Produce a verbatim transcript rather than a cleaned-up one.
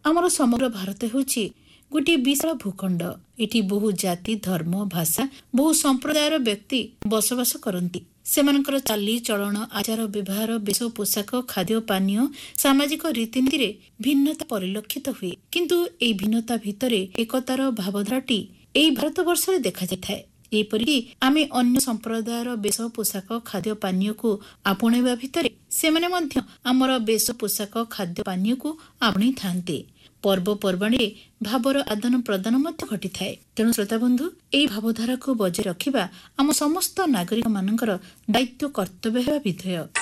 आमर समग्र भारत होची गोटे विशाल भूखंड। एटी बहु जाति धर्म भाषा बहु संप्रदायर व्यक्ति बसवास करती। सेमानकर चाली चलन आचार व्यवहार वेश पोशाक खाद्य पानीय सामाजिक रीतिनीति रे भिन्नता परिलक्षित हुए, किंतु एई भिन्नता भितरे एकतार भावधाराटी एई भारतवर्ष रे देखा जाय। एपरिकी आमे अन्य संप्रदायर वेश पोशाक खाद्य पानीय को आपणेबा भितरे सेमाने मध्य आमर वेश पोशाक खाद्य पानीय को आपणी थांते। पर्वपर्वाणी भावर आदान प्रदान मध्य घटी थाए। तेणु श्रोता बंधु, एई भावधारा को बजाय रखिबा आम समस्त नागरिक मानकर दायित्व कर्तव्य हेबा विधेय।